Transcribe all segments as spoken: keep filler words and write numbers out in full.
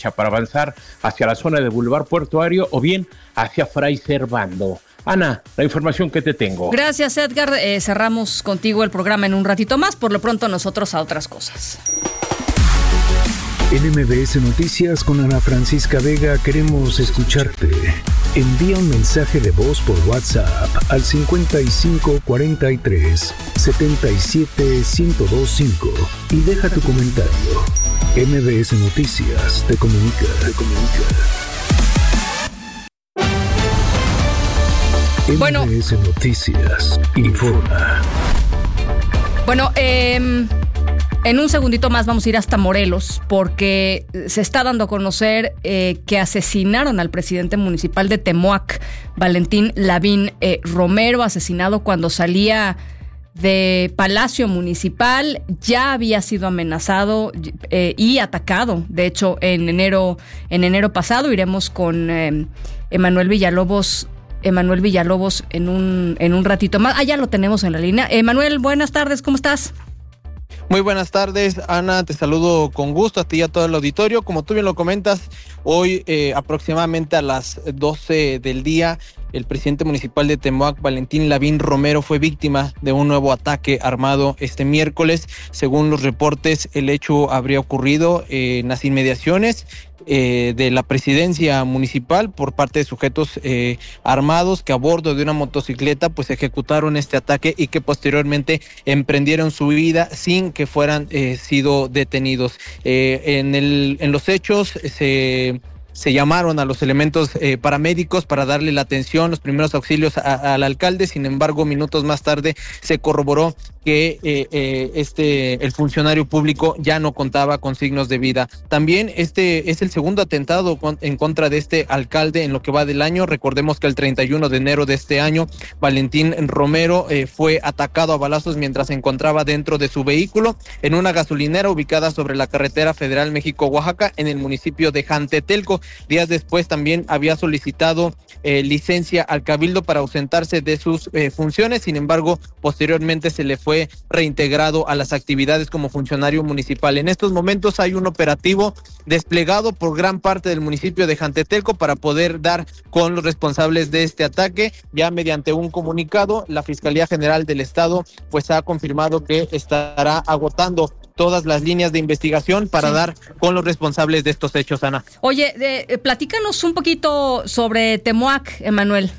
para avanzar hacia la zona de Boulevard Portuario o bien hacia Fray Servando. Ana, la información que te tengo. Gracias, Edgar. Eh, cerramos contigo el programa en un ratito más. Por lo pronto, nosotros a otras cosas. En M B S Noticias con Ana Francisca Vega queremos escucharte. Envía un mensaje de voz por WhatsApp al cincuenta y cinco cuarenta y tres setenta y siete ciento veinticinco y deja tu comentario. M B S Noticias te comunica, te comunica. Bueno, M B S Noticias informa. Bueno, eh, en un segundito más vamos a ir hasta Morelos porque se está dando a conocer eh, que asesinaron al presidente municipal de Temoac, Valentín Lavín eh, Romero, asesinado cuando salía de Palacio Municipal. Ya había sido amenazado eh, y atacado, de hecho, en enero, en enero pasado. Iremos con eh, Emanuel Villalobos. Emanuel Villalobos en un, en un ratito más. Ah, ya lo tenemos en la línea. Emanuel, buenas tardes, ¿cómo estás? Muy buenas tardes, Ana, te saludo con gusto a ti y a todo el auditorio. Como tú bien lo comentas, hoy eh, aproximadamente a las doce del día, el presidente municipal de Temoac, Valentín Lavín Romero, fue víctima de un nuevo ataque armado este miércoles. Según los reportes, el hecho habría ocurrido eh, en las inmediaciones eh, de la presidencia municipal por parte de sujetos eh, armados que a bordo de una motocicleta pues ejecutaron este ataque y que posteriormente emprendieron su huida sin que fueran eh, sido detenidos. Eh, en, el, en los hechos se... Se llamaron a los elementos eh, paramédicos para darle la atención, los primeros auxilios a, al alcalde. Sin embargo, minutos más tarde se corroboró que eh, eh, este el funcionario público ya no contaba con signos de vida. También este es el segundo atentado con, en contra de este alcalde en lo que va del año. Recordemos que el treinta y uno de enero de este año, Valentín Romero eh, fue atacado a balazos mientras se encontraba dentro de su vehículo en una gasolinera ubicada sobre la carretera federal México-Oaxaca en el municipio de Jantetelco. Días después también había solicitado eh, licencia al cabildo para ausentarse de sus eh, funciones. Sin embargo, posteriormente se le fue reintegrado a las actividades como funcionario municipal. En estos momentos hay un operativo desplegado por gran parte del municipio de Jantetelco para poder dar con los responsables de este ataque. Ya mediante un comunicado, la Fiscalía General del Estado pues ha confirmado que estará agotando todas las líneas de investigación para sí. dar con los responsables de estos hechos, Ana. Oye, eh, platícanos un poquito sobre Temoac, Emanuel.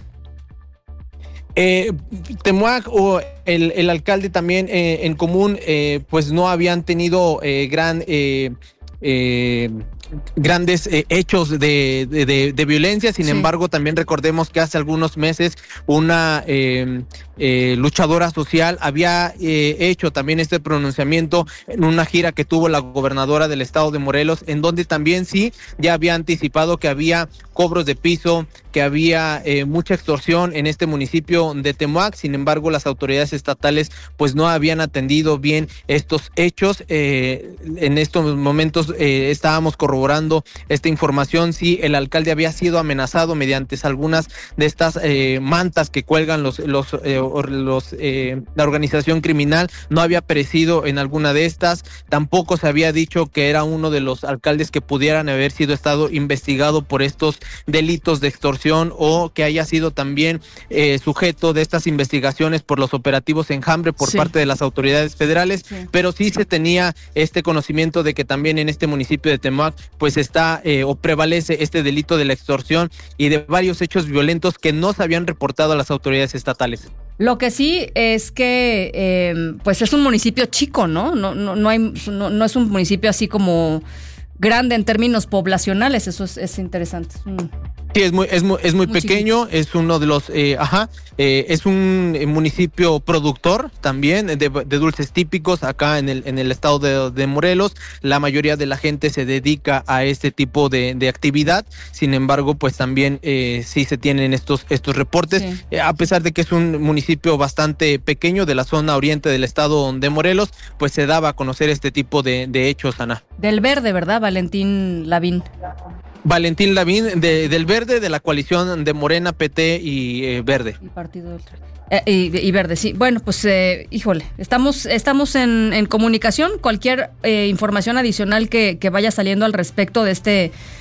Eh, Temoac o el, el alcalde también eh, en común, eh, pues no habían tenido eh, gran... Eh, eh, grandes eh, hechos de, de, de, de violencia. Sin sí. embargo, también recordemos que hace algunos meses una eh, eh, luchadora social había eh, hecho también este pronunciamiento en una gira que tuvo la gobernadora del estado de Morelos, en donde también sí ya había anticipado que había cobros de piso, que había eh, mucha extorsión en este municipio de Temoac. Sin embargo, las autoridades estatales pues no habían atendido bien estos hechos. Eh, en estos momentos eh, estábamos corroborando esta información. Sí, el alcalde había sido amenazado mediante algunas de estas eh, mantas que cuelgan los los, eh, los eh, la organización criminal. No había perecido en alguna de estas. Tampoco se había dicho que era uno de los alcaldes que pudieran haber sido estado investigado por estos delitos de extorsión o que haya sido también eh, sujeto de estas investigaciones por los operativos Enjambre por sí. parte de las autoridades federales. Sí. Pero sí se tenía este conocimiento de que también en este municipio de Temoac pues está eh, o prevalece este delito de la extorsión y de varios hechos violentos que no se habían reportado a las autoridades estatales. Lo que sí es que eh, pues es un municipio chico, ¿no? No, no, no hay, no, no es un municipio así como grande en términos poblacionales. Eso es, es interesante. Mm. Sí, es muy, es muy, es muy, muy pequeño, chiquito. Es uno de los, eh, ajá, eh, es un municipio productor también de, de dulces típicos acá en el, en el estado de, de Morelos. La mayoría de la gente se dedica a este tipo de, de actividad. Sin embargo, pues también eh, sí se tienen estos, estos reportes, sí. eh, a pesar de que es un municipio bastante pequeño de la zona oriente del estado de Morelos, pues se daba a conocer este tipo de, de hechos, Ana. Del Verde, ¿verdad, Valentín Lavín? Valentín Lavín, de, del Verde, de la coalición de Morena, P T y eh, Verde. Y Partido del eh, y, y Verde, sí. Bueno, pues, eh, híjole, estamos estamos en, en comunicación. Cualquier eh, información adicional que, que vaya saliendo al respecto de este